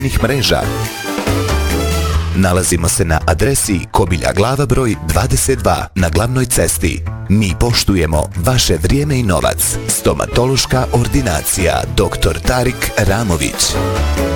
mreža. Nalazimo se na adresi Kobilja Glava broj 22 na glavnoj cesti. Mi poštujemo vaše vrijeme i novac. Stomatološka ordinacija Dr. Tarik Ramović.